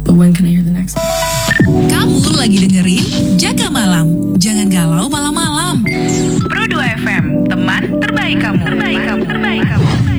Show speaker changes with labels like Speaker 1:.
Speaker 1: but when can I hear the next one?
Speaker 2: Kamu lagi dengerin Jaga Malam. Jangan galau malam-malam. Pro 2 FM, teman terbaik kamu.